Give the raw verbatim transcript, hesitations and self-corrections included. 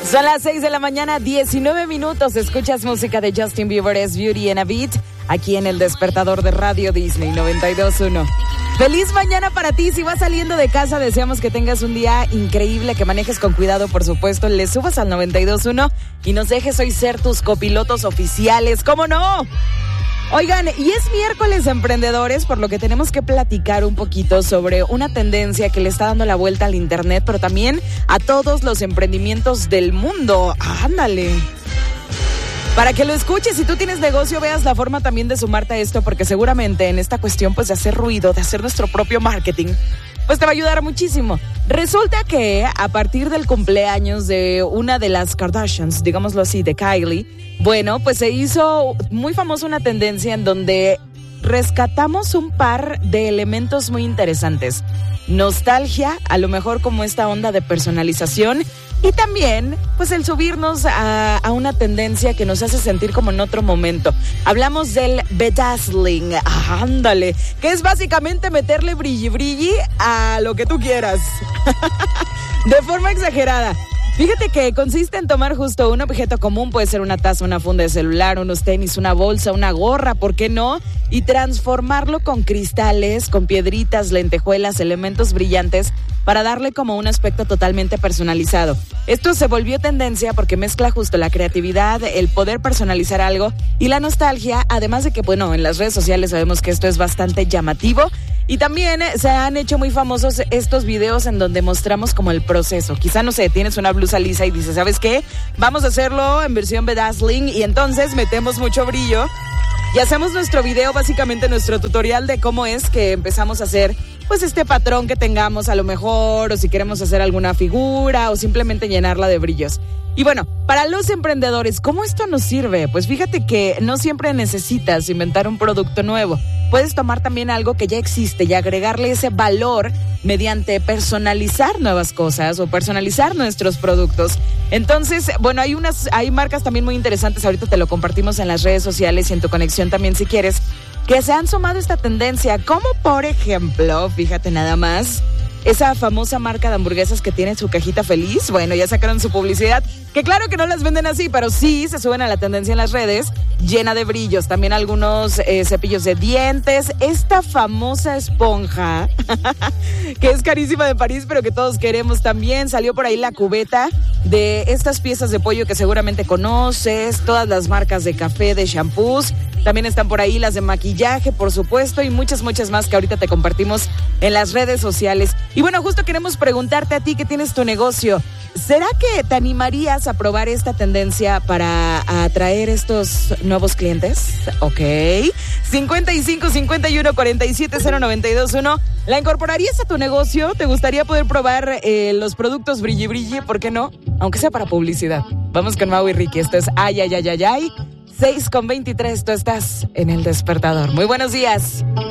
Son las seis de la mañana, diecinueve minutos. Escuchas música de Justin Bieber, es Beauty and a Beat, aquí en el despertador de Radio Disney noventa y dos punto uno. Feliz mañana para ti. Si vas saliendo de casa, deseamos que tengas un día increíble, que manejes con cuidado, por supuesto. Le subas al noventa y dos punto uno y nos dejes hoy ser tus copilotos oficiales. ¿Cómo no? Oigan, y es miércoles de emprendedores, por lo que tenemos que platicar un poquito sobre una tendencia que le está dando la vuelta al internet, pero también a todos los emprendimientos del mundo. ¡Ándale! Para que lo escuches, si tú tienes negocio, veas la forma también de sumarte a esto, porque seguramente en esta cuestión pues de hacer ruido, de hacer nuestro propio marketing, pues te va a ayudar muchísimo. Resulta que a partir del cumpleaños de una de las Kardashians, digámoslo así, de Kylie, bueno, pues se hizo muy famosa una tendencia en donde rescatamos un par de elementos muy interesantes. Nostalgia, a lo mejor como esta onda de personalización, y también, pues el subirnos a, a una tendencia que nos hace sentir como en otro momento. Hablamos del bedazzling, ah, ándale, que es básicamente meterle brilli brilli a lo que tú quieras, de forma exagerada. Fíjate que consiste en tomar justo un objeto común, puede ser una taza, una funda de celular, unos tenis, una bolsa, una gorra, ¿por qué no? Y transformarlo con cristales, con piedritas, lentejuelas, elementos brillantes, para darle como un aspecto totalmente personalizado. Esto se volvió tendencia porque mezcla justo la creatividad, el poder personalizar algo y la nostalgia, además de que, bueno, en las redes sociales sabemos que esto es bastante llamativo. Y también se han hecho muy famosos estos videos en donde mostramos como el proceso. Quizá, no sé, tienes una blusa lisa y dices, ¿sabes qué? Vamos a hacerlo en versión bedazzling, y entonces metemos mucho brillo y hacemos nuestro video, básicamente nuestro tutorial de cómo es que empezamos a hacer pues este patrón que tengamos a lo mejor, o si queremos hacer alguna figura o simplemente llenarla de brillos. Y bueno, para los emprendedores, ¿cómo esto nos sirve? Pues fíjate que no siempre necesitas inventar un producto nuevo. Puedes tomar también algo que ya existe y agregarle ese valor mediante personalizar nuevas cosas o personalizar nuestros productos. Entonces, bueno, hay unas, hay marcas también muy interesantes, ahorita te lo compartimos en las redes sociales y en tu conexión también si quieres, que se han sumado a esta tendencia, como por ejemplo, fíjate nada más, esa famosa marca de hamburguesas que tiene su cajita feliz. Bueno, ya sacaron su publicidad, que claro que no las venden así, pero sí se suben a la tendencia en las redes, llena de brillos. También algunos eh, cepillos de dientes, esta famosa esponja, que es carísima de París, pero que todos queremos también. Salió por ahí la cubeta de estas piezas de pollo que seguramente conoces, todas las marcas de café, de shampoos. También están por ahí las de maquillaje, por supuesto, y muchas, muchas más que ahorita te compartimos en las redes sociales. Y bueno, justo queremos preguntarte a ti que tienes tu negocio, ¿será que te animarías a probar esta tendencia para atraer estos nuevos clientes? Ok. cincuenta y cinco, cincuenta y uno, cuarenta y siete, cero noventa y dos uno. ¿La incorporarías a tu negocio? ¿Te gustaría poder probar eh, los productos brilli brilli? ¿Por qué no? Aunque sea para publicidad. Vamos con Mau y Ricky. Esto es Ay, ay, ay, ay, ay. seis con veintitrés, tú estás en El Despertador. Muy buenos días.